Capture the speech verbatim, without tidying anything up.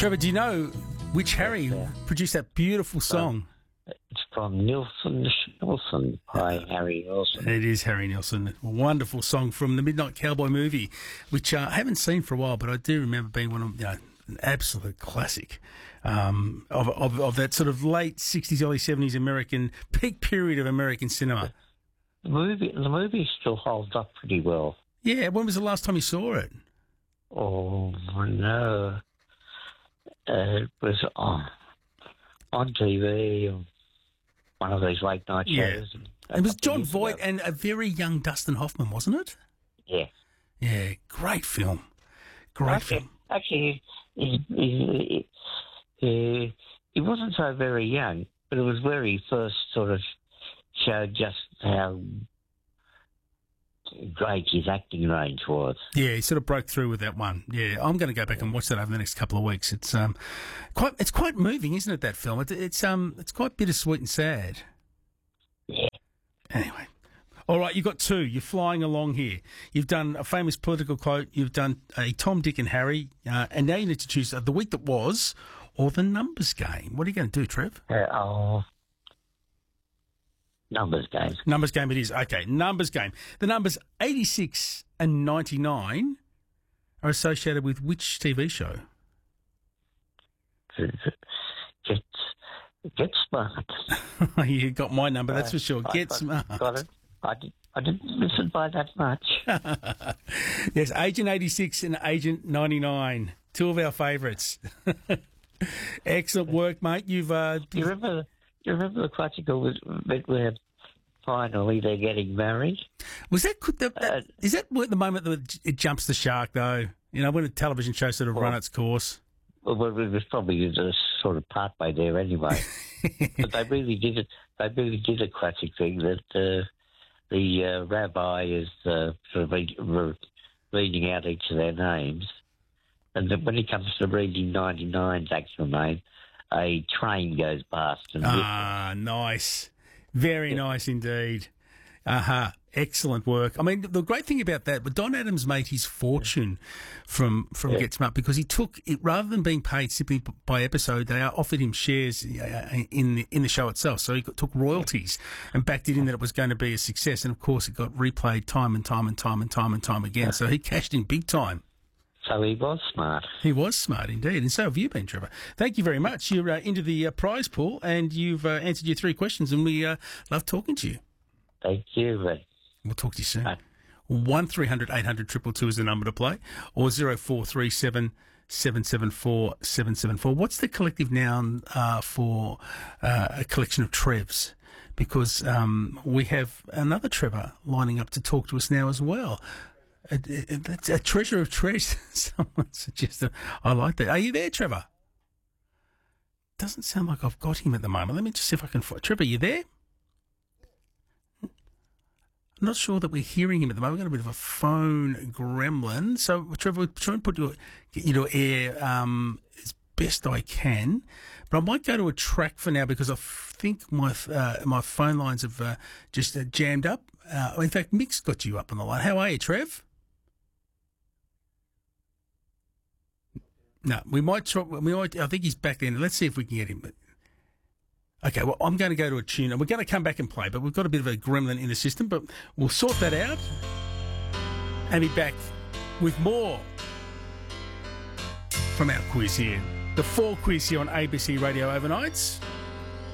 Trevor, do you know which Harry Yeah. produced that beautiful song? It's from Nilsson Nilsson by Harry Nilsson. It is Harry Nilsson. A wonderful song from the Midnight Cowboy movie, which uh, I haven't seen for a while, but I do remember being one of, you know, an absolute classic um, of, of of that sort of late sixties, early seventies American, peak period of American cinema. The movie, the movie still holds up pretty well. Yeah, when was the last time you saw it? Oh no, uh, it was on on T V, on one of these late night Yeah. shows. It was John Years Voight ago. and a very young Dustin Hoffman, wasn't it? Yeah, Yeah, great film. Great actually, film. actually, he, he, he, he wasn't so very young, but it was where he first sort of showed just how great his acting range was. Yeah, he sort of broke through with that one. Yeah, I'm going to go back and watch that over the next couple of weeks. It's um, quite it's quite moving, isn't it? That film. It, it's um, it's quite bittersweet and sad. Yeah. Anyway, all right, you've got two. You're flying along here. You've done a famous political quote. You've done a Tom, Dick, and Harry, uh, and now you need to choose uh, the week that was or the numbers game. What are you going to do, Trev? Uh, oh, numbers game. Numbers game it is. Okay, numbers game. The numbers eighty-six and ninety-nine are associated with which T V show? Get, get smart. You got my number, that's for sure. I- Get I smart. Got it. I, did, I didn't listen by that much. Yes, Agent eighty-six and Agent ninety-nine, two of our favourites. Excellent work, mate. You've uh, Do you remember? Do you remember the classical was- bit where finally they're getting married? was that, could that, that Uh, is that the moment that it jumps the shark though? You know, when a television show sort of run Well- its course. Well, it was probably the sort of part way there anyway. But they really did it. They really did a classic thing that uh, the uh, rabbi is uh, sort of re- re- reading out each of their names, and then when he comes to reading ninety-nine's actual name, a train goes past and Ah, nice. Very nice indeed. Uh-huh. Excellent work. I mean, the great thing about that, but Don Adams made his fortune from from Yeah. Get Smart because he took it rather than being paid simply by episode. They offered him shares uh, in the in the show itself, so he got, took royalties and backed it in that it was going to be a success. And of course, it got replayed time and time and time and time and time again. So he cashed in big time. so he was smart. He was smart indeed, and so have you been, Trevor. Thank you very much. You're uh, into the uh, prize pool, and you've uh, answered your three questions, and we uh, love talking to you. Thank you. But We'll talk to you soon. Right. One three hundred eight hundred two two two is the number to play, or zero four three seven seven seven four seven seven four. What's the collective noun uh, for uh, a collection of Trevs? Because um, we have another Trevor lining up to talk to us now as well. A, a, a treasure of treasures. Someone suggested. I like that. Are you there, Trevor? Doesn't sound like I've got him at the moment. Let me just see if I can find. Trevor, you there? I'm not sure that we're hearing him at the moment. We've got a bit of a phone gremlin. So, Trevor, we'll try and put you, get you to air um, as best I can. But I might go to a track for now because I think my uh, my phone lines have uh, just uh, jammed up. Uh, in fact, Mick's got you up on the line. How are you, Trev? No, we might try. We might. I think he's back there. Let's see if we can get him. Okay, well, I'm going to go to a tune, and we're going to come back and play, but we've got a bit of a gremlin in the system, but we'll sort that out and be back with more from our quiz here. The fall quiz here on A B C Radio Overnights.